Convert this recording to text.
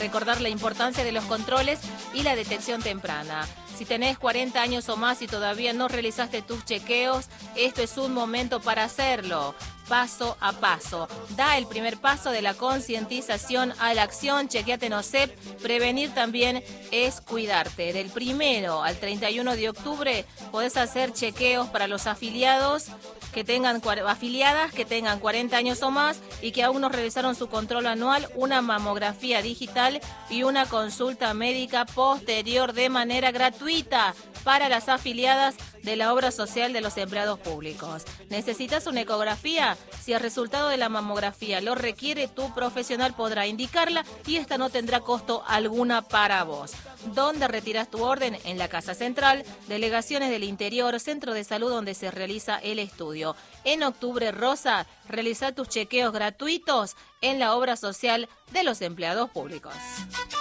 Recordar la importancia de los controles y la detección temprana. Si tenés 40 años o más y todavía no realizaste tus chequeos, esto es un momento para hacerlo. Paso a paso. Da el primer paso de la concientización a la acción. Chequeate en OSEP. Prevenir también es cuidarte. Del 1 al 31 de octubre podés hacer chequeos para los afiliadas que tengan 40 años o más y que aún no realizaron su control anual, una mamografía digital y una consulta médica posterior de manera gratuita para las afiliadas de la obra social de los empleados públicos. ¿Necesitas una ecografía? Si el resultado de la mamografía lo requiere, tu profesional podrá indicarla y esta no tendrá costo alguna para vos. ¿Dónde retiras tu orden? En la Casa Central, Delegaciones del Interior, Centro de Salud donde se realiza el estudio. En octubre rosa, realiza tus chequeos gratuitos en la obra social de los empleados públicos.